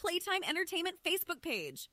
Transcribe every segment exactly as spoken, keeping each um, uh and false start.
Playtime Entertainment Facebook page.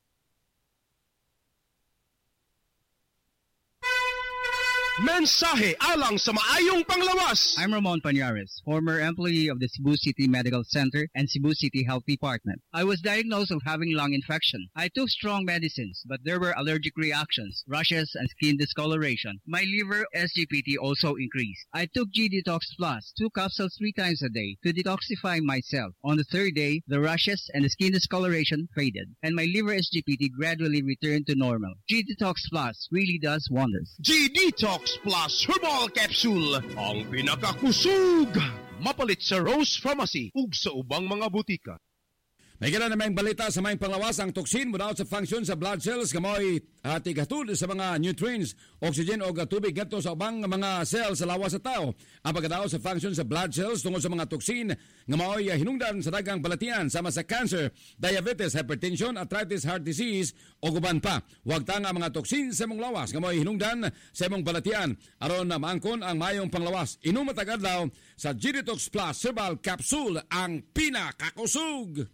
Mensahe alang sa maayong panglawas. I'm Ramon Pañares, former employee of the Cebu City Medical Center and Cebu City Health Department. I was diagnosed of having lung infection. I took strong medicines, but there were allergic reactions, rashes, and skin discoloration. My liver S G P T also increased. I took G Detox Plus, two capsules three times a day to detoxify myself. On the third day, the rashes and the skin discoloration faded, and my liver S G P T gradually returned to normal. G Detox Plus really does wonders. G Detox Plus Herbal Capsule, ang pinakakusog. Mapalit sa Rose Pharmacy ug sa ubang mga butika. May kailan na may balita sa may panglawas ang toxin muna sa function sa blood cells kamoy at tigatud sa mga nutrients, oxygen o tubig gato sa ubang mga cells sa lawas sa tao. Ang pagkatao sa function sa blood cells tungkol sa mga toxin nga maoy hinungdan sa dagang balatian sama sa cancer, diabetes, hypertension, arthritis, heart disease o guban pa. Huwag ta nga mga toxin sa mong lawas nga maoy hinungdan sa mong balatian aron na maangkon ang mayong panglawas. Inom matag adlaw sa G Detox Plus Herbal Capsule ang pinakakusog.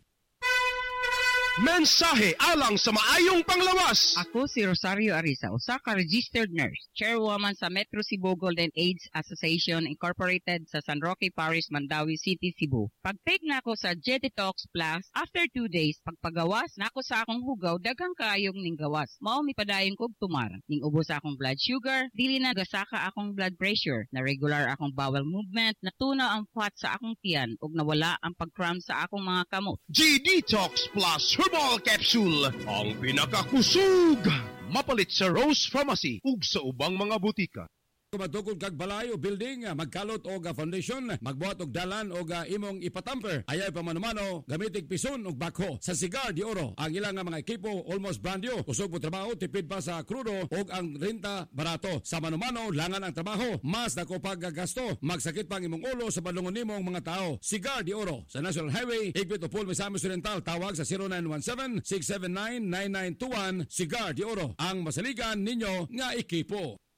Mensahe alang sa maayong panglawas. Ako si Rosario Arisa, usa ka registered nurse, chairwoman sa Metro Cebu Golden AIDS Association Incorporated sa San Roque Parish, Mandawi City, Cebu. Pag-take na ako sa G Detox Plus, after two days, pagpagawas na ako sa akong hugaw, daghang kaayong ning gawas. Mao mi padayon kog tumar. Ning ubos akong blood sugar, dili na gasaka akong blood pressure, na regular akong bowel movement, natunaw ang fat sa akong tiyan, ug nawala ang pag-cramp sa akong mga kamot. G Detox Plus Herbal Capsule, ang pinakakusog. Mapalit sa Rose Pharmacy ug sa ubang mga butika. Kumatukod kag balay o building, magkalot o foundation, magbuhat og dalan o imong ipatamper. Ayay pamanumano, gamitig pison o bakho. Sa Cigar de Oro, ang ilang mga ekipo almost brand new. Usog po trabaho, tipid pa sa krudo o ang renta barato. Sa manumano, langan ang trabaho, mas dako paggasto. Magsakit pang imong ulo sa balungon nimong mga tao. Cigar de Oro, sa National Highway, Higpit o Paul Misamis Oriental, tawag sa zero nine one seven, six seven nine, nine nine two one. Cigar de Oro, ang masaligan ninyo nga ekipo.